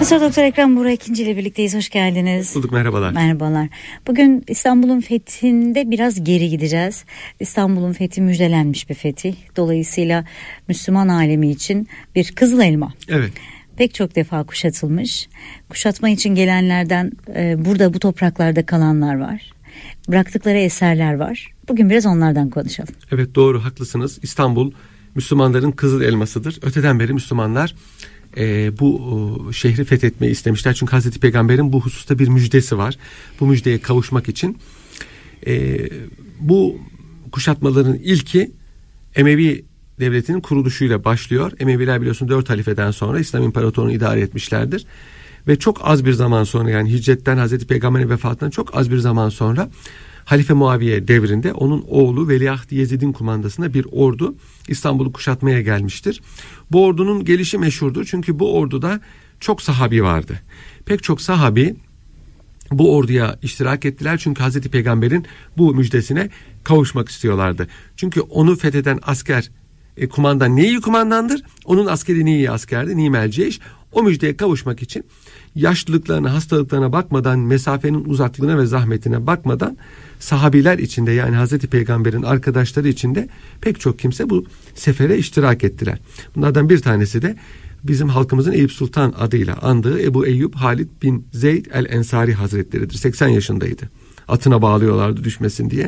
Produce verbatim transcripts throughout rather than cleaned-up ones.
Profesör Doktor Ekrem Buğra İkinci ile birlikteyiz. Hoş geldiniz. Bulduk, merhabalar. Merhabalar. Bugün İstanbul'un fethinde biraz geri gideceğiz. İstanbul'un fethi müjdelenmiş bir fetih. Dolayısıyla Müslüman alemi için bir kızıl elma. Evet. Pek çok defa kuşatılmış. Kuşatma için gelenlerden e, burada bu topraklarda kalanlar var. Bıraktıkları eserler var. Bugün biraz onlardan konuşalım. Evet, doğru, haklısınız. İstanbul Müslümanların kızıl elmasıdır. Öteden beri Müslümanlar e, bu e, şehri fethetmeyi istemişler. Çünkü Hazreti Peygamber'in bu hususta bir müjdesi var. Bu müjdeye kavuşmak için e, bu kuşatmaların ilki Emevi devletinin kuruluşuyla başlıyor. Emeviler biliyorsun dört halifeden sonra İslam İmparatorluğunu idare etmişlerdir. Ve çok az bir zaman sonra, yani hicretten Hazreti Peygamber'in vefatından çok az bir zaman sonra Halife Muaviye devrinde onun oğlu Veliaht Yezid'in kumandasında bir ordu İstanbul'u kuşatmaya gelmiştir. Bu ordunun gelişi meşhurdur. Çünkü bu orduda çok sahabi vardı. Pek çok sahabi bu orduya iştirak ettiler. Çünkü Hazreti Peygamber'in bu müjdesine kavuşmak istiyorlardı. Çünkü onu fetheden asker e, kumandan ne iyi kumandandır? Onun askeri ne iyi askerdi, nimel ceyş. O müjdeye kavuşmak için yaşlılıklarına, hastalıklarına bakmadan, mesafenin uzaklığına ve zahmetine bakmadan sahabiler içinde, yani Hazreti Peygamber'in arkadaşları içinde pek çok kimse bu sefere iştirak ettiler. Bunlardan bir tanesi de bizim halkımızın Eyüp Sultan adıyla andığı Ebu Eyyub Halid bin Zeyd el-Ensari Hazretleri'dir. seksen yaşındaydı. Atına bağlıyorlardı düşmesin diye.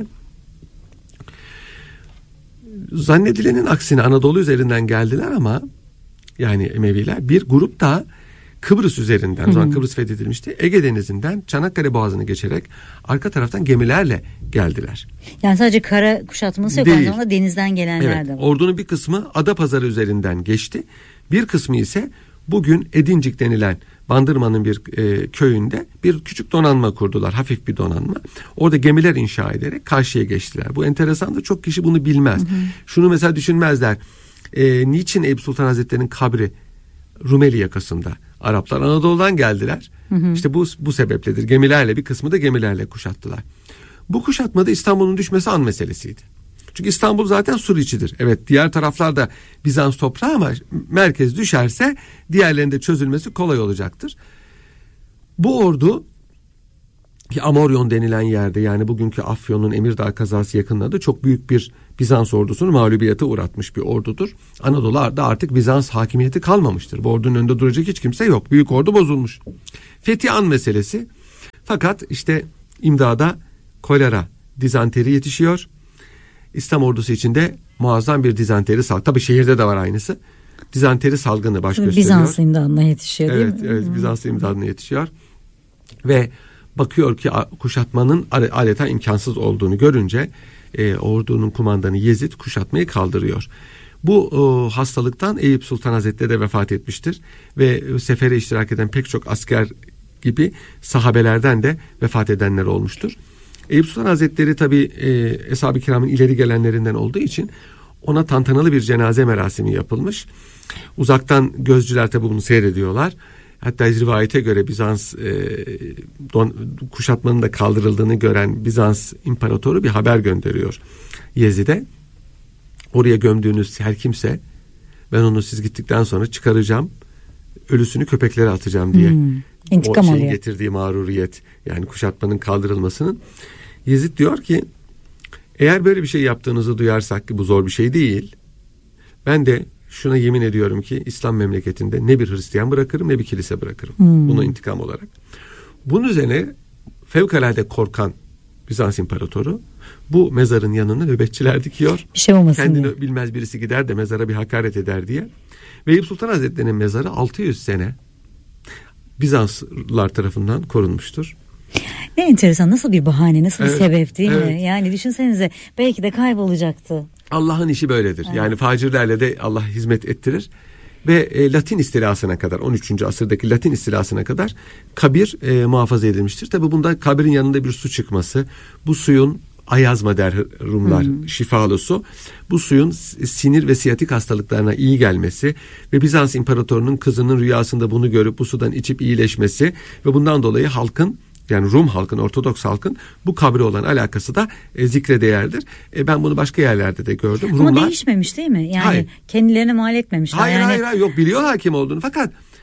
Zannedilenin aksine Anadolu üzerinden geldiler ama yani Emeviler bir grup da Kıbrıs üzerinden, o zaman Kıbrıs fethedilmişti, Ege Denizi'nden Çanakkale Boğazı'nı geçerek arka taraftan gemilerle geldiler. Yani sadece kara kuşatması yok, aynı zamanda denizden gelenler evet, de var. Ordunun bir kısmı Adapazarı üzerinden geçti. Bir kısmı ise bugün Edincik denilen Bandırma'nın bir e, köyünde bir küçük donanma kurdular. Hafif bir donanma. Orada gemiler inşa ederek karşıya geçtiler. Bu enteresandır. Çok kişi bunu bilmez. Hı hı. Şunu mesela düşünmezler. E, niçin Eyüp Sultan Hazretleri'nin kabri Rumeli yakasında? Araplar Anadolu'dan geldiler. Hı hı. İşte bu bu sebepledir. Gemilerle, bir kısmı da gemilerle kuşattılar. Bu kuşatmada İstanbul'un düşmesi an meselesiydi. Çünkü İstanbul zaten sur içidir. Evet, diğer taraflar da Bizans toprağı ama merkez düşerse diğerlerinde çözülmesi kolay olacaktır. Bu ordu ki Amoryon denilen yerde, yani bugünkü Afyon'un Emirdağ kazası yakınlarında çok büyük bir Bizans ordusunu mağlubiyete uğratmış bir ordudur. Anadolu'da artık Bizans hakimiyeti kalmamıştır. Bu ordunun önünde duracak hiç kimse yok. Büyük ordu bozulmuş. Fethi an meselesi. Fakat işte imdada kolera, dizanteri yetişiyor. İslam ordusu içinde muazzam bir dizanteri salgını. Tabii şehirde de var aynısı. Dizanteri salgını baş gösteriyor. Bizans imdadına yetişiyor değil evet, mi? Evet, Bizans imdadına yetişiyor. Ve bakıyor ki kuşatmanın adeta imkansız olduğunu görünce e, ordunun kumandanı Yezid kuşatmayı kaldırıyor. Bu e, hastalıktan Eyüp Sultan Hazretleri de vefat etmiştir. Ve sefere iştirak eden pek çok asker gibi sahabelerden de vefat edenler olmuştur. Eyüp Sultan Hazretleri tabi e, Eshab-ı Kiram'ın ileri gelenlerinden olduğu için ona tantanalı bir cenaze merasimi yapılmış. Uzaktan gözcüler tabi bunu seyrediyorlar. Hatta rivayete göre Bizans e, don, kuşatmanın da kaldırıldığını gören Bizans imparatoru bir haber gönderiyor Yezid'e. Oraya gömdüğünüz her kimse, ben onu siz gittikten sonra çıkaracağım, ölüsünü köpeklere atacağım diye. Hmm. İntikam o şeyin alıyor. Getirdiği mağruriyet, yani kuşatmanın kaldırılmasının. Yezid diyor ki, eğer böyle bir şey yaptığınızı duyarsak, ki bu zor bir şey değil, ben de şuna yemin ediyorum ki İslam memleketinde ne bir Hristiyan bırakırım ne bir kilise bırakırım. Hmm. Buna intikam olarak. Bunun üzerine fevkalade korkan Bizans imparatoru bu mezarın yanına nöbetçiler dikiyor. Bir şey olmasın Kendini diye. bilmez birisi gider de mezara bir hakaret eder diye. Ve Eyüp Sultan Hazretleri'nin mezarı altı yüz sene Bizanslılar tarafından korunmuştur. Ne enteresan, nasıl bir bahane, nasıl evet, bir sebep değil evet. mi? Yani düşünsenize, belki de kaybolacaktı. Allah'ın işi böyledir. Evet. Yani facirlerle de Allah hizmet ettirir. Ve e, Latin istilasına kadar, on üçüncü asırdaki Latin istilasına kadar kabir e, muhafaza edilmiştir. Tabi bunda kabirin yanında bir su çıkması, bu suyun ayazma der Rumlar, hmm. şifalı su. Bu suyun sinir ve siyatik hastalıklarına iyi gelmesi ve Bizans imparatorunun kızının rüyasında bunu görüp bu sudan içip iyileşmesi ve bundan dolayı halkın, yani Rum halkın, Ortodoks halkın bu kabre olan alakası da e, zikre değerdir. E, ben bunu başka yerlerde de gördüm. Ama Rumlar, değişmemiş değil mi? Yani hayır. Kendilerine mal etmemişler. Hayır, yani... hayır hayır yok, biliyorlar kim olduğunu, fakat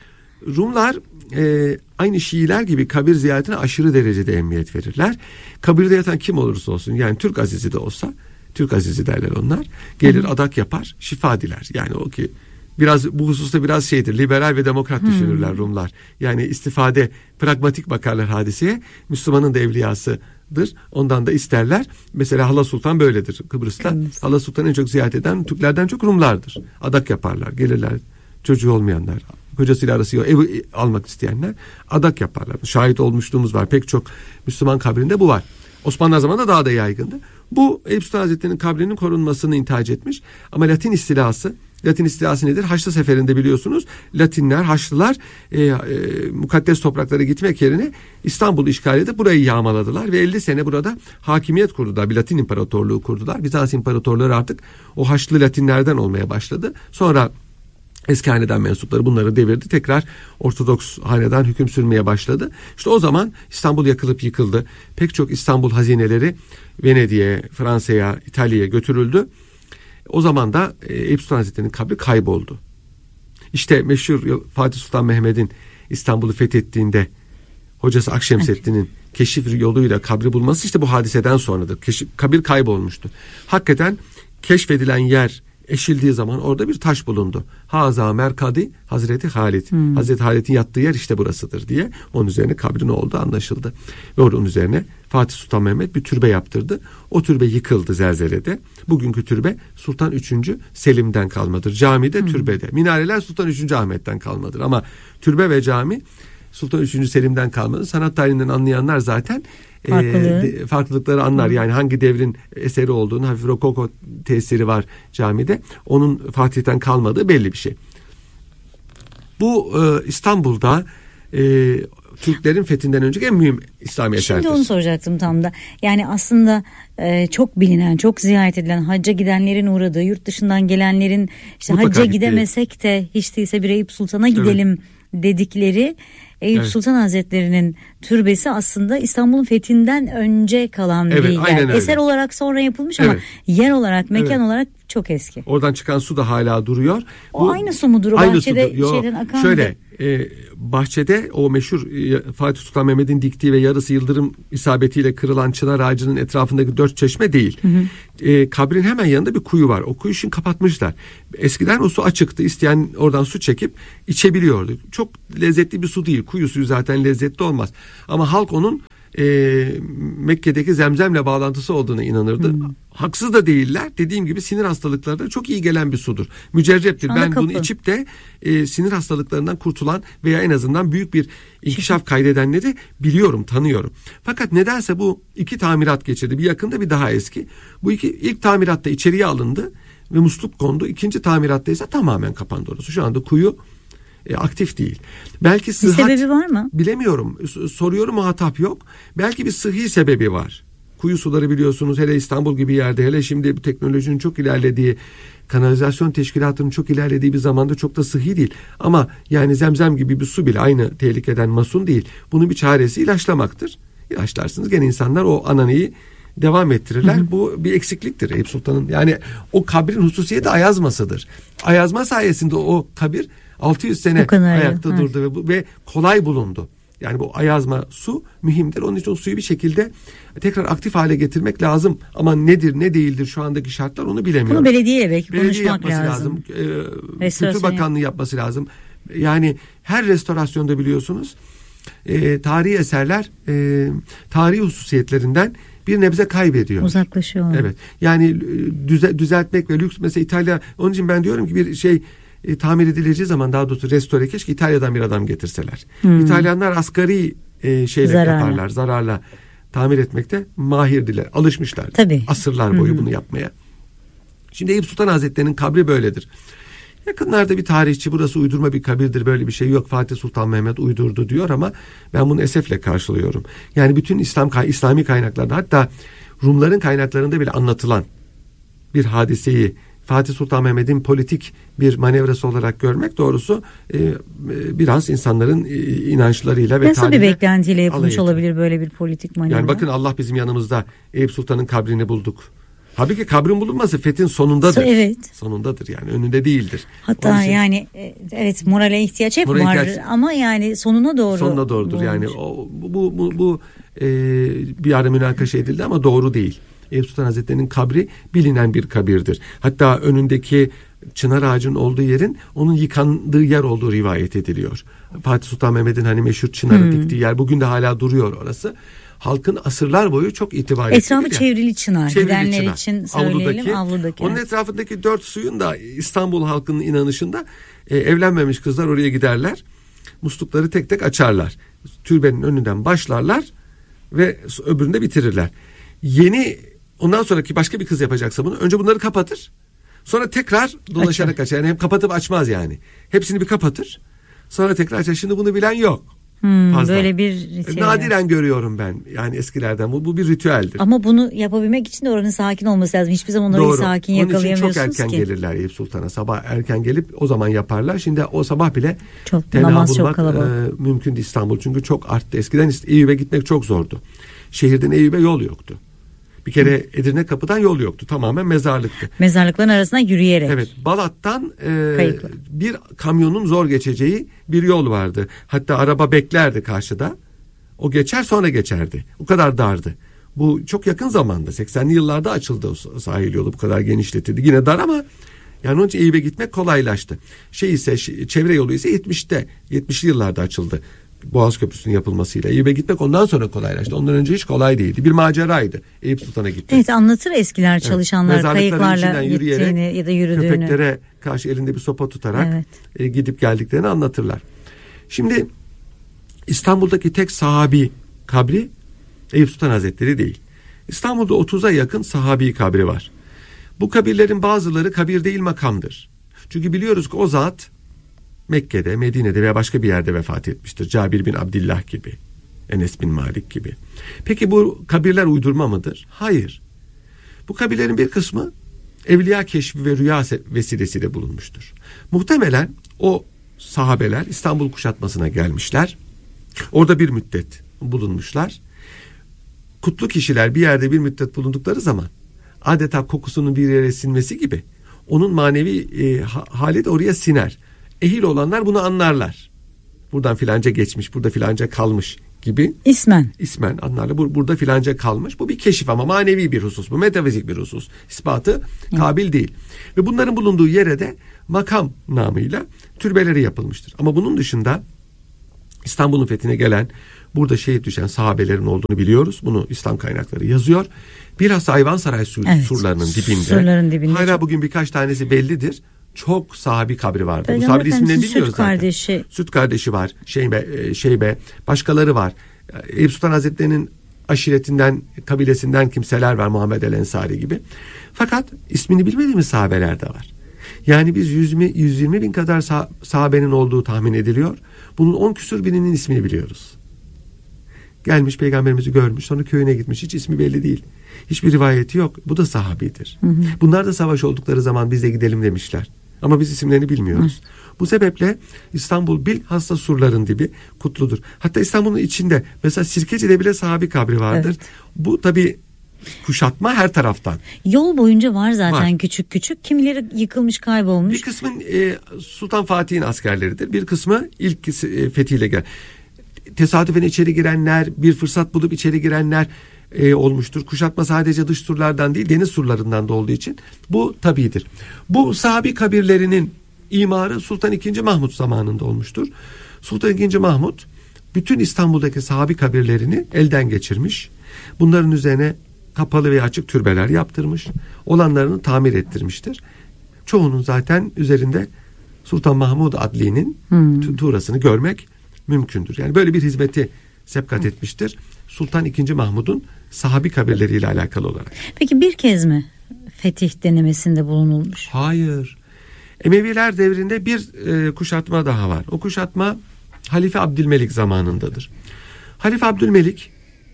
Rumlar e, aynı Şiiler gibi kabir ziyaretine aşırı derecede ehemmiyet verirler. Kabirde yatan kim olursa olsun, yani Türk azizi de olsa, Türk azizi derler onlar, gelir, hı hı, adak yapar, şifa diler. Yani o ki biraz bu hususta biraz şeydir, liberal ve demokrat hmm. düşünürler Rumlar. Yani istifade, pragmatik bakarlar hadiseye. Müslümanın da evliyasıdır. Ondan da isterler. Mesela Hala Sultan böyledir Kıbrıs'ta. Hmm. Hala Sultan en çok ziyaret eden Türklerden çok Rumlardır. Adak yaparlar, gelirler. Çocuğu olmayanlar, kocasıyla arası yok, ev almak isteyenler adak yaparlar. Şahit olmuşluğumuz var. Pek çok Müslüman kabrinde bu var. Osmanlı zamanında daha da yaygındı. Bu Eyüp Sultan Hazretleri'nin kabrinin korunmasını intihac etmiş. Ama Latin istilası, Latin istilası nedir? Haçlı seferinde biliyorsunuz Latinler, Haçlılar e, e, mukaddes topraklara gitmek yerine İstanbul'u işgal edip burayı yağmaladılar ve elli sene burada hakimiyet kurdular. Bir Latin imparatorluğu kurdular. Bizans imparatorları artık o Haçlı Latinlerden olmaya başladı. Sonra eski hanedan mensupları bunları devirdi. Tekrar Ortodoks hanedan hüküm sürmeye başladı. İşte o zaman İstanbul yakılıp yıkıldı. Pek çok İstanbul hazineleri Venedik'e, Fransa'ya, İtalya'ya götürüldü. O zaman da Eyüp Sultan Hazretleri'nin kabri kayboldu. İşte meşhur Fatih Sultan Mehmet'in İstanbul'u fethettiğinde hocası Akşemseddin'in keşif yoluyla kabri bulması işte bu hadiseden sonradır. Keşif, kabir kaybolmuştu. Hakikaten keşfedilen yer eşildiği zaman orada bir taş bulundu. Haza merkadi Hazreti Halit. Hmm. Hazreti Halit'in yattığı yer işte burasıdır diye onun üzerine kabrin olduğu anlaşıldı. Ve onun üzerine Fatih Sultan Mehmet bir türbe yaptırdı. O türbe yıkıldı zelzelede. Bugünkü türbe Sultan üçüncü. Selim'den kalmadır. Camide, hmm. türbede. Minareler Sultan üçüncü. Ahmet'ten kalmadır. Ama türbe ve cami Sultan üçüncü. Selim'den kalmadı. Sanat tarihinden anlayanlar zaten e, farklılıkları anlar. Hmm. Yani hangi devrin eseri olduğunu, hafif rokoko tesiri var camide. Onun Fatih'ten kalmadığı belli bir şey. Bu e, İstanbul'da e, Türklerin fethinden önceki en mühim İslami eserdir. Şimdi onu soracaktım tam da. Yani aslında e, çok bilinen, çok ziyaret edilen, hacca gidenlerin uğradığı, yurt dışından gelenlerin işte mutlaka hacca gittiği, gidemesek de hiç değilse bir Eyüp Sultan'a gidelim evet. dedikleri Eyüp evet. Sultan Hazretleri'nin türbesi aslında İstanbul'un fethinden önce kalan evet, bir yer. Eser olarak sonra yapılmış evet. ama yer olarak, mekan evet. olarak çok eski. Oradan çıkan su da hala duruyor. O Bu, aynı su mudur? O aynı bahçede sudur. Yo, şeyden akan şöyle e, bahçede o meşhur e, Fatih Sultan Mehmet'in diktiği ve yarısı yıldırım isabetiyle kırılan çınar ağacının etrafındaki dört çeşme değil. Hı hı. E, kabrin hemen yanında bir kuyu var. O kuyu şimdi kapatmışlar. Eskiden o su açıktı. İsteyen oradan su çekip içebiliyordu. Çok lezzetli bir su değil. Kuyu suyu zaten lezzetli olmaz. Ama halk onun e, Mekke'deki Zemzem'le bağlantısı olduğuna inanırdı. Hmm. Haksız da değiller. Dediğim gibi sinir hastalıklarına çok iyi gelen bir sudur. Mücerreptir. Ben kapı. bunu içip de e, sinir hastalıklarından kurtulan veya en azından büyük bir inkişaf kaydedenleri biliyorum, tanıyorum. Fakat nedense bu iki tamirat geçirdi. Bir yakında, bir daha eski. Bu iki ilk tamiratta içeriye alındı ve musluk kondu. İkinci tamiratta ise tamamen kapandı orası. Şu anda kuyu E, aktif değil. Belki sıhhat, bir sebebi var mı? Bilemiyorum. Soruyorum, muhatap yok. Belki bir sıhhi sebebi var. Kuyu suları biliyorsunuz, hele İstanbul gibi yerde, hele şimdi teknolojinin çok ilerlediği, kanalizasyon teşkilatının çok ilerlediği bir zamanda çok da sıhhi değil. Ama yani Zemzem gibi bir su bile aynı tehlikeden masun değil. Bunun bir çaresi ilaçlamaktır. İlaçlarsınız, gene insanlar o ananıyı devam ettirirler. Hı hı. Bu bir eksikliktir Eyüp Sultan'ın. Yani o kabrin hususiyeti ayazmasıdır. Ayazma sayesinde o kabir altı yüz sene ayakta evet. durdu ve, bu, ve kolay bulundu. Yani bu ayazma su mühimdir. Onun için o suyu bir şekilde tekrar aktif hale getirmek lazım. Ama nedir ne değildir şu andaki şartlar onu bilemiyorum. Bunu belediyeyle belki Belediye konuşmak yapması lazım. lazım. Ee, Kültür Bakanlığı yapması lazım. Yani her restorasyonda biliyorsunuz e, tarihi eserler e, tarihi hususiyetlerinden bir nebze kaybediyor. Uzaklaşıyor. Evet. Yani düze, düzeltmek ve lüks, mesela İtalya, onun için ben diyorum ki bir şey E, tamir edileceği zaman, daha doğrusu restore, keşke İtalya'dan bir adam getirseler. Hmm. İtalyanlar asgari e, şeyle zararla. yaparlar, zararla tamir etmekte mahirdiler, alışmışlar. Tabii. Asırlar boyu hmm. bunu yapmaya. Şimdi Eyüp Sultan Hazretleri'nin kabri böyledir. Yakınlarda bir tarihçi burası uydurma bir kabirdir, böyle bir şey yok, Fatih Sultan Mehmet uydurdu diyor ama ben bunu esefle karşılıyorum. Yani bütün İslam İslami kaynaklarda, hatta Rumların kaynaklarında bile anlatılan bir hadiseyi Fatih Sultan Mehmet'in politik bir manevrası olarak görmek doğrusu e, biraz insanların e, inançlarıyla ve nasıl bir beklentiyle yapılmış olabilir böyle bir politik manevra? Yani bakın, Allah bizim yanımızda, Eyüp Sultan'ın kabrini bulduk. Halbuki kabrin bulunması fethin sonundadır. So, evet. Sonundadır yani, önünde değildir. Hatta için, yani evet, morale ihtiyaç hep morale var ihtiyaç, ama yani sonuna doğru. Sonuna doğrudur bulunmuş. Yani o, bu bu bu e, bir ara münakaşa edildi ama doğru değil. Eyüp Sultan Hazretleri'nin kabri bilinen bir kabirdir. Hatta önündeki çınar ağacının olduğu yerin onun yıkandığı yer olduğu rivayet ediliyor. Fatih Sultan Mehmet'in hani meşhur çınarı hmm. diktiği yer bugün de hala duruyor orası. Halkın asırlar boyu çok itibar ettiği. Etrafı çevrili çınar. Çevrili Gidenler çınar. için söyleyelim, avludaki. avludaki Onun evet. etrafındaki dört suyun da İstanbul halkının inanışında e, evlenmemiş kızlar oraya giderler. Muslukları tek tek açarlar. Türbenin önünden başlarlar ve öbüründe bitirirler. Yeni ondan sonraki başka bir kız yapacaksa bunu önce bunları kapatır. Sonra tekrar dolaşarak açar. Yani hem kapatıp açmaz yani. Hepsini bir kapatır. Sonra tekrar açar. Şimdi bunu bilen yok. Hmm, böyle bir ritüel. Nadiren görüyorum ben yani eskilerden. Bu, bu bir ritüeldir. Ama bunu yapabilmek için de oranın sakin olması lazım. Hiçbir zaman orayı sakin yakalayamıyorsunuz ki. Onun için çok erken ki. gelirler Eyüp Sultan'a. Sabah erken gelip o zaman yaparlar. Şimdi o sabah bile çok, namaz çok kalabalık. E, mümkündü İstanbul. Çünkü çok arttı. Eskiden Eyüp'e gitmek çok zordu. Şehirden Eyüp'e yol yoktu. Bir kere Edirne Kapı'dan yol yoktu. Tamamen mezarlıktı. Mezarlıkların arasına yürüyerek. Evet. Balat'tan e, bir kamyonun zor geçeceği bir yol vardı. Hatta araba beklerdi karşıda. O geçer sonra geçerdi. O kadar dardı. Bu çok yakın zamanda seksenli yıllarda açıldı o sahil yolu, bu kadar genişletildi. Yine dar ama yani onun için Eyüp'e gitmek kolaylaştı. Şey ise çevre yolu ise yetmişte yetmişli yıllarda açıldı. Boğaz Köprüsü'nün yapılmasıyla. Eyüp'e gitmek ondan sonra kolaylaştı. Ondan önce hiç kolay değildi. Bir maceraydı Eyüp Sultan'a gitmek. Evet, anlatır eskiler çalışanlar evet. kayıklarla gittiğini ya da yürüdüğünü. Köpeklere karşı elinde bir sopa tutarak evet. e, gidip geldiklerini anlatırlar. Şimdi İstanbul'daki tek sahabi kabri Eyüp Sultan Hazretleri değil. İstanbul'da otuza yakın sahabi kabri var. Bu kabirlerin bazıları kabir değil makamdır. Çünkü biliyoruz ki o zat Mekke'de, Medine'de veya başka bir yerde vefat etmiştir. Cabir bin Abdillah gibi, Enes bin Malik gibi. Peki bu kabirler uydurma mıdır? Hayır. Bu kabirlerin bir kısmı evliya keşfi ve rüya vesilesiyle bulunmuştur. Muhtemelen o sahabeler İstanbul kuşatmasına gelmişler. Orada bir müddet bulunmuşlar. Kutlu kişiler bir yerde bir müddet bulundukları zaman adeta kokusunun bir yere sinmesi gibi onun manevi e, hali de oraya siner. Ehil olanlar bunu anlarlar. Buradan filanca geçmiş, burada filanca kalmış gibi. İsmen. İsmen anlarlar. Bur- burada filanca kalmış. Bu bir keşif ama manevi bir husus. Bu metafizik bir husus. İspatı Hı. kabil değil. Ve bunların bulunduğu yere de makam namıyla türbeleri yapılmıştır. Ama bunun dışında İstanbul'un fethine gelen, burada şehit düşen sahabelerin olduğunu biliyoruz. Bunu İslam kaynakları yazıyor. Bilhassa Ayvansaray sur- evet, surlarının dibinde. Surların dibinde. Hala çok... bugün birkaç tanesi bellidir. Çok sahabi kabri vardı. Peygamber bu sahabi isimlerini bilmiyoruz Süt kardeşi. zaten. Süt kardeşi var. Şeybe, Şeybe. Başkaları var. Eyüp Sultan Hazretleri'nin aşiretinden, kabilesinden kimseler var. Muhammed el Ensari gibi. Fakat ismini bilmediğimiz sahabeler de var. Yani biz yüz yirmi bin kadar sah- sahabenin olduğu tahmin ediliyor. Bunun on küsur bininin ismini biliyoruz. Gelmiş peygamberimizi görmüş, sonra köyüne gitmiş. Hiç ismi belli değil. Hiçbir rivayeti yok. Bu da sahabidir. Hı hı. Bunlar da savaş oldukları zaman biz de gidelim demişler. Ama biz isimlerini bilmiyoruz. Hı. Bu sebeple İstanbul bilhassa surların dibi kutludur. Hatta İstanbul'un içinde mesela Sirkeci'de bile sahabi kabri vardır. Evet. Bu tabii kuşatma her taraftan. Yol boyunca var zaten var. küçük küçük. Kimileri yıkılmış, kaybolmuş. Bir kısmın e, Sultan Fatih'in askerleridir. Bir kısmı ilk e, fethiyle gel. Tesadüfen içeri girenler, bir fırsat bulup içeri girenler e, olmuştur. Kuşatma sadece dış surlardan değil, deniz surlarından da olduğu için bu tabidir. Bu sahabi kabirlerinin imarı Sultan ikinci. Mahmut zamanında olmuştur. Sultan ikinci. Mahmut bütün İstanbul'daki sahabi kabirlerini elden geçirmiş. Bunların üzerine kapalı ve açık türbeler yaptırmış. Olanlarını tamir ettirmiştir. Çoğunun zaten üzerinde Sultan Mahmud Adli'nin hmm. tuğrasını görmek mümkündür. Yani böyle bir hizmeti sepkat etmiştir Sultan ikinci. Mahmud'un sahabi kabirleriyle alakalı olarak. Peki bir kez mi fetih denemesinde bulunulmuş? Hayır. Emeviler devrinde bir e, kuşatma daha var. O kuşatma Halife Abdülmelik zamanındadır. Halife Abdülmelik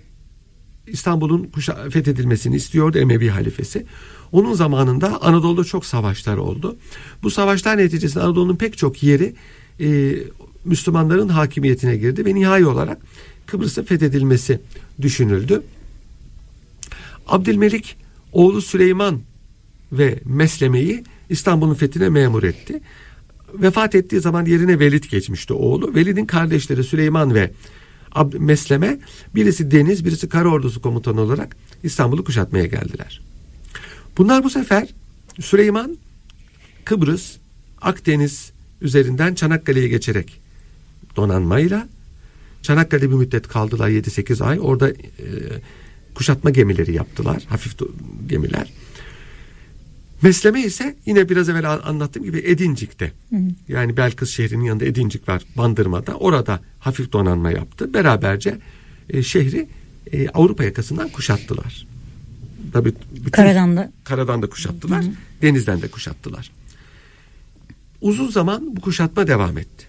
İstanbul'un kuşa- fethedilmesini istiyordu, Emevi halifesi. Onun zamanında Anadolu'da çok savaşlar oldu. Bu savaşlar neticesinde Anadolu'nun pek çok yeri e, Müslümanların hakimiyetine girdi ve nihai olarak Kıbrıs'ın fethedilmesi düşünüldü. Abdülmelik Oğlu Süleyman ve Mesleme'yi İstanbul'un fethine memur etti. Vefat ettiği zaman yerine Velid geçmişti oğlu. Velid'in kardeşleri Süleyman ve Mesleme, birisi deniz, birisi kara ordusu komutanı olarak İstanbul'u kuşatmaya geldiler. Bunlar bu sefer Süleyman Kıbrıs, Akdeniz üzerinden Çanakkale'ye geçerek donanmayla Çanakkale'de bir müddet kaldılar, yedi sekiz ay. Orada e, kuşatma gemileri yaptılar, hafif gemiler. Mesleme ise yine biraz evvel anlattığım gibi Edincik'te. Hı hı. Yani Belkıs şehrinin yanında Edincik var, Bandırma'da. Orada hafif donanma yaptı. Beraberce e, şehri e, Avrupa yakasından kuşattılar. Tabii karadan da karadan da kuşattılar, hı hı. denizden de kuşattılar. Uzun zaman bu kuşatma devam etti.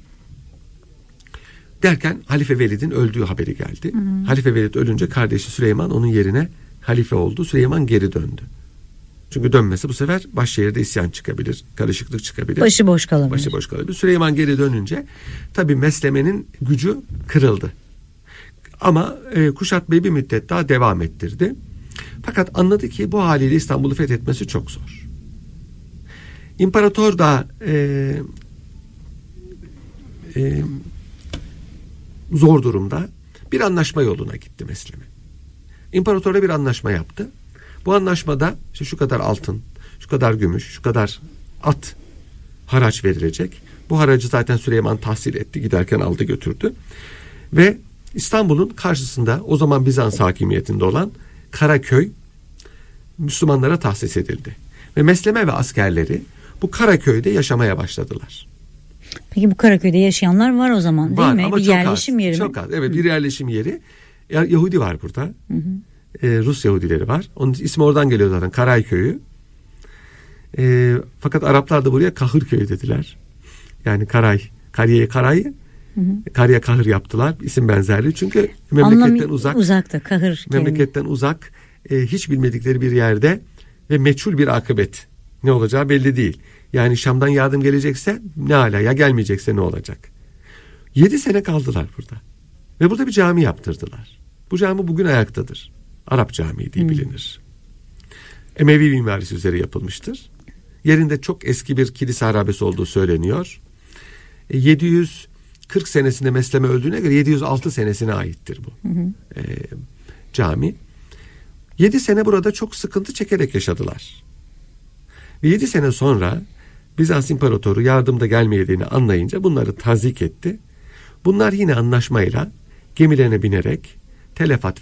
Derken Halife Velid'in öldüğü haberi geldi. Hı hı. Halife Velid ölünce kardeşi Süleyman onun yerine halife oldu. Süleyman geri döndü. Çünkü dönmesi bu sefer başşehirde isyan çıkabilir, karışıklık çıkabilir. Başıboş kalabilir. Başıboş kalabilir. Süleyman geri dönünce tabii Mesleme'nin gücü kırıldı. Ama e, kuşatmayı bir müddet daha devam ettirdi. Fakat anladı ki bu haliyle İstanbul'u fethetmesi çok zor. İmparator da e, e, zor durumda, bir anlaşma yoluna gitti Mesleme. İmparatorla bir anlaşma yaptı. Bu anlaşmada işte şu kadar altın, şu kadar gümüş, şu kadar at haraç verilecek. Bu haracı zaten Süleyman tahsil etti, giderken aldı götürdü. Ve İstanbul'un karşısında o zaman Bizans hakimiyetinde olan Karaköy Müslümanlara tahsis edildi. Ve Mesleme ve askerleri bu Karaköy'de yaşamaya başladılar. Peki bu Karaköy'de yaşayanlar var o zaman, değil var, mi? Ama bir çok yerleşim az, yeri mi? Çok az. Evet, bir yerleşim yeri. Yahudi var burada. Hı hı. Ee, Rus Yahudileri var. Onun ismi oradan geliyor zaten, Karayköy'ü. Ee, fakat Araplar da buraya Kahırköy dediler. Yani Karay, Kariye Karay, hı hı. Kariye Kahır yaptılar. İsim benzerliği. Çünkü memleketten Anlam, uzak. Uzakta Kahır. Memleketten kelime. uzak, e, hiç bilmedikleri bir yerde ve meçhul bir akıbet. Ne olacağı belli değil. Yani Şam'dan yardım gelecekse ne ala, ya gelmeyecekse ne olacak? Yedi sene kaldılar burada. Ve burada bir cami yaptırdılar. Bu cami bugün ayaktadır. Arap Camii diye hmm. bilinir. Emevi mimarisi üzere yapılmıştır. Yerinde çok eski bir kilise harabesi olduğu söyleniyor. E, yedi yüz kırk senesinde Mesleme öldüğüne göre yedi yüz altı senesine aittir bu hmm. e, cami. Yedi sene burada çok sıkıntı çekerek yaşadılar. Ve yedi sene sonra Bizans İmparatoru yardımda gelmeyeceğini anlayınca bunları tazik etti. Bunlar yine anlaşmayla gemilerine binerek telefat